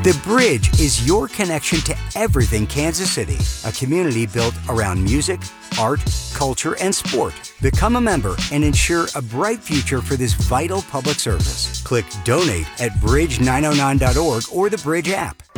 The Bridge is your connection to everything Kansas City, a community built around music, art, culture, and sport. Become a member and ensure a bright future for this vital public service. Click Donate at bridge909.org or the Bridge app.